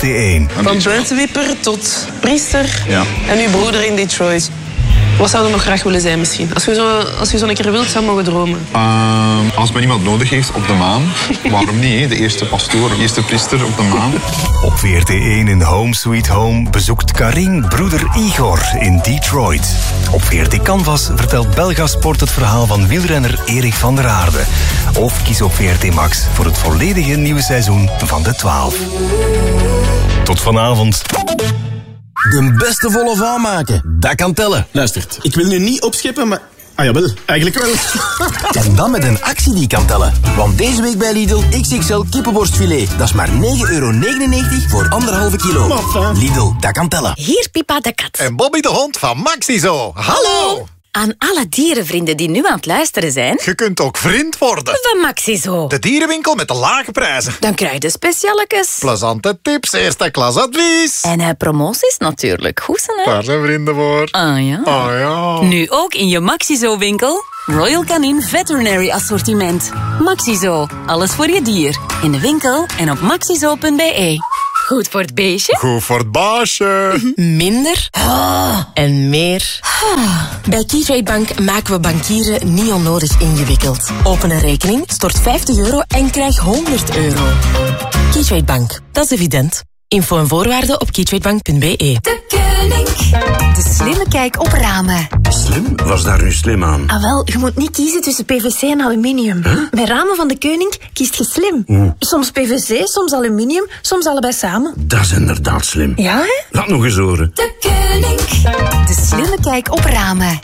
VRT1. Van buitenwipper tot priester. Ja. En uw broeder in Detroit. Wat zou je nog graag willen zijn misschien? Als je zo een keer wilt, zou je mogen dromen. Als men iemand nodig heeft op de maan, waarom niet? Hè? De eerste pastoor, de eerste priester op de maan. Op VRT1 in Home Sweet Home bezoekt Karin broeder Igor in Detroit. Op VRT Canvas vertelt Belga Sport het verhaal van wielrenner Erik van der Aarde. Of kies op VRT Max voor het volledige nieuwe seizoen van de 12. Tot vanavond. De beste volle van maken, dat kan tellen. Luistert, ik wil nu niet opscheppen, maar... Ah jawel, eigenlijk wel. En dan met een actie die kan tellen. Want deze week bij Lidl XXL kippenborstfilet. Dat is maar €9,99 voor 1,5 kilo. Wat, Lidl, dat kan tellen. Hier Pipa de kat. En Bobby de hond van Maxizo. Hallo! Aan alle dierenvrienden die nu aan het luisteren zijn... Je kunt ook vriend worden. Van Maxizo. De dierenwinkel met de lage prijzen. Dan krijg je de specialekes. Plezante tips, eerste klas advies. En promoties natuurlijk. Goed, hè? Daar zijn vrienden voor. Ah ja. Ah ja. Nu ook in je Maxizo-winkel. Royal Canin Veterinary Assortiment. Maxizo. Alles voor je dier. In de winkel en op maxizo.be. Goed voor het beestje. Goed voor het baasje. Minder. En meer. Bij Keytrade Bank maken we bankieren niet onnodig ingewikkeld. Open een rekening, stort €50 en krijg €100. Keytrade Bank, dat is evident. Info en voorwaarden op keytradebank.be. De Koning. De slimme kijk op ramen. Slim? Was daar nu slim aan? Ah wel, je moet niet kiezen tussen PVC en aluminium. Huh? Bij ramen van de Koning kiest je slim. Soms PVC, soms aluminium, soms allebei samen. Dat is inderdaad slim. Ja, hè? Laat nog eens horen. De Koning. De slimme kijk op ramen.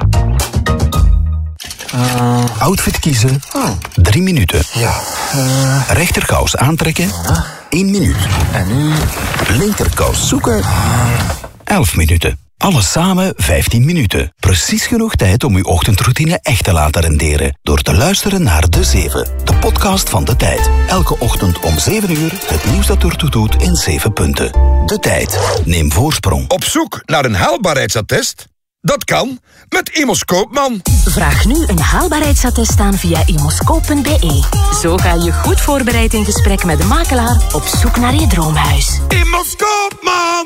Outfit kiezen. 3 minuten. Ja. Rechterkous aantrekken. 1 minuut. En nu? Linkerkous zoeken. 11 minuten. Alles samen 15 minuten. Precies genoeg tijd om uw ochtendroutine echt te laten renderen. Door te luisteren naar De 7, de podcast van De Tijd. Elke ochtend om 7 uur het nieuws dat ertoe doet in 7 punten. De Tijd. Neem voorsprong. Op zoek naar een haalbaarheidsattest? Dat kan met Immos Koopman. Vraag nu een haalbaarheidsattest aan via imoscoop.be. Zo ga je goed voorbereid in gesprek met de makelaar op zoek naar je droomhuis. Immos Koopman!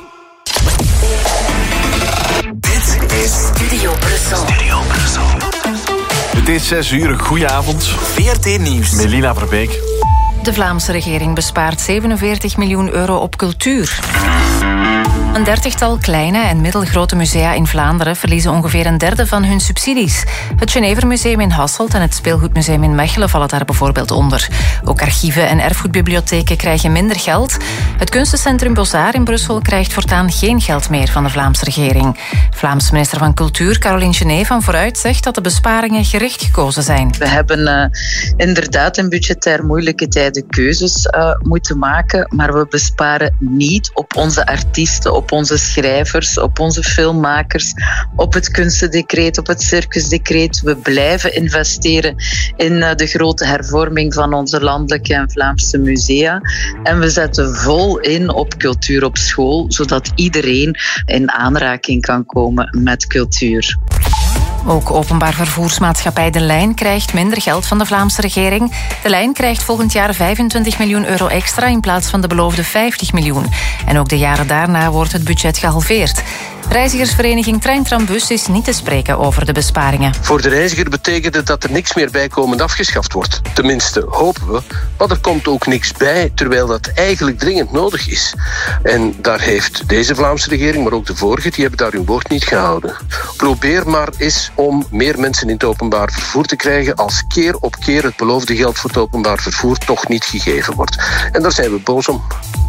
Dit is Studio Brussel. Het is 6 uur, goedenavond. VRT Nieuws. Melina Verbeek. De Vlaamse regering bespaart €47 miljoen op cultuur. Een 30-tal kleine en middelgrote musea in Vlaanderen verliezen ongeveer een derde van hun subsidies. Het Genevermuseum in Hasselt en het Speelgoedmuseum in Mechelen vallen daar bijvoorbeeld onder. Ook archieven en erfgoedbibliotheken krijgen minder geld. Het kunstencentrum Bozar in Brussel krijgt voortaan geen geld meer van de Vlaamse regering. Vlaams minister van Cultuur Caroline Genet van Vooruit zegt dat de besparingen gericht gekozen zijn. We hebben inderdaad in budgetair moeilijke tijden keuzes moeten maken, maar we besparen niet op onze artiesten, op onze schrijvers, op onze filmmakers, op het kunstendecreet, op het circusdecreet. We blijven investeren in de grote hervorming van onze landelijke en Vlaamse musea. En we zetten vol in op cultuur op school, zodat iedereen in aanraking kan komen met cultuur. Ook openbaar vervoersmaatschappij De Lijn krijgt minder geld van de Vlaamse regering. De Lijn krijgt volgend jaar €25 miljoen extra in plaats van de beloofde 50 miljoen. En ook de jaren daarna wordt het budget gehalveerd. Reizigersvereniging Treintrambus is niet te spreken over de besparingen. Voor de reiziger betekent het dat er niks meer bijkomend afgeschaft wordt. Tenminste, hopen we. Maar er komt ook niks bij, terwijl dat eigenlijk dringend nodig is. En daar heeft deze Vlaamse regering, maar ook de vorige, die hebben daar hun woord niet gehouden. Probeer maar eens om meer mensen in het openbaar vervoer te krijgen als keer op keer het beloofde geld voor het openbaar vervoer toch niet gegeven wordt. En daar zijn we boos om.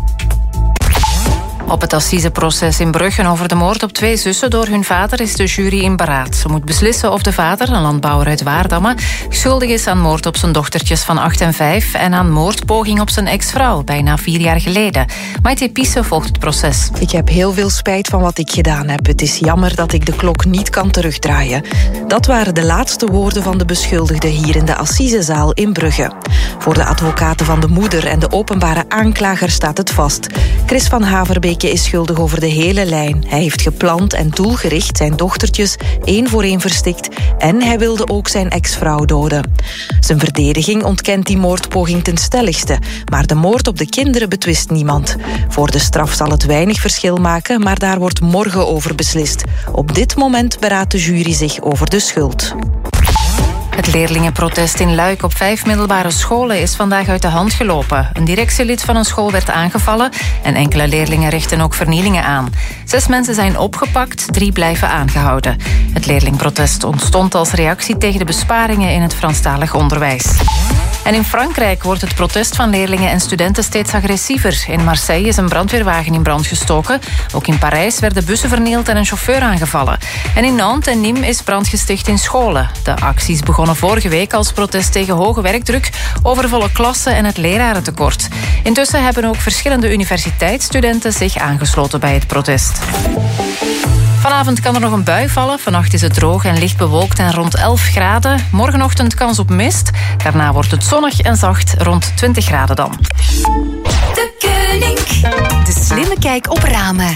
Op het assiseproces in Brugge over de moord op 2 zussen door hun vader is de jury in beraad. Ze moet beslissen of de vader, een landbouwer uit Waardamme, schuldig is aan moord op zijn dochtertjes van 8 en 5 en aan moordpoging op zijn ex-vrouw, bijna 4 jaar geleden. Maite Pisse volgt het proces. Ik heb heel veel spijt van wat ik gedaan heb. Het is jammer dat ik de klok niet kan terugdraaien. Dat waren de laatste woorden van de beschuldigde hier in de assisezaal in Brugge. Voor de advocaten van de moeder en de openbare aanklager staat het vast. Chris van Haverbeek Rijke is schuldig over de hele lijn. Hij heeft gepland en doelgericht zijn dochtertjes 1 voor 1 verstikt en hij wilde ook zijn ex-vrouw doden. Zijn verdediging ontkent die moordpoging ten stelligste, maar de moord op de kinderen betwist niemand. Voor de straf zal het weinig verschil maken, maar daar wordt morgen over beslist. Op dit moment beraadt de jury zich over de schuld. Het leerlingenprotest in Luik op 5 middelbare scholen is vandaag uit de hand gelopen. Een directielid van een school werd aangevallen en enkele leerlingen richten ook vernielingen aan. 6 mensen zijn opgepakt, 3 blijven aangehouden. Het leerlingprotest ontstond als reactie tegen de besparingen in het Franstalig onderwijs. En in Frankrijk wordt het protest van leerlingen en studenten steeds agressiever. In Marseille is een brandweerwagen in brand gestoken. Ook in Parijs werden bussen vernield en een chauffeur aangevallen. En in Nantes en Nîmes is brand gesticht in scholen. De acties begonnen vorige week als protest tegen hoge werkdruk, overvolle klassen en het lerarentekort. Intussen hebben ook verschillende universiteitsstudenten zich aangesloten bij het protest. Vanavond kan er nog een bui vallen. Vannacht is het droog en licht bewolkt en rond 11 graden. Morgenochtend kans op mist. Daarna wordt het zonnig en zacht, rond 20 graden dan. De Koning. De slimme kijk op ramen.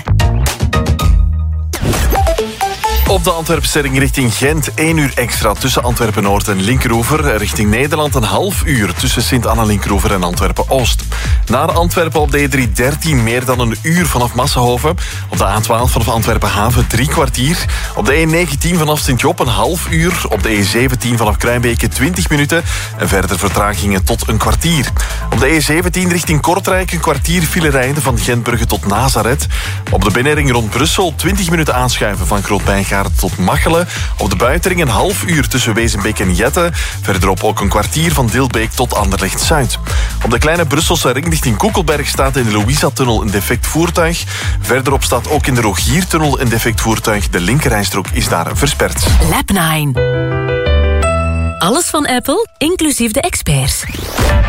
Op de Antwerpse-ring richting Gent 1 uur extra tussen Antwerpen-Noord en Linkeroever. Richting Nederland een half uur tussen Sint-Anna-Linkeroever en Antwerpen-Oost. Naar Antwerpen op de E313 meer dan een uur vanaf Massenhoven. Op de A12 vanaf Antwerpen-Haven 3 kwartier. Op de E19 vanaf Sint-Job een half uur. Op de E17 vanaf Kruijbeke 20 minuten. En verder vertragingen tot een kwartier. Op de E17 richting Kortrijk een kwartier file rijden van Gentbrugge tot Nazareth. Op de binnenring rond Brussel 20 minuten aanschuiven van Groot-Bijngaarden tot Machelen. Op de buitenring een half uur tussen Wezenbeek en Jette. Verderop ook een kwartier van Dilbeek tot Anderlecht-Zuid. Op de kleine Brusselse ring richting Koekelberg staat in de Louisa-tunnel een defect voertuig. Verderop staat ook in de Rogiertunnel een defect voertuig. De linkerrijstrook is daar versperd. Lab 9. Alles van Apple, inclusief de experts.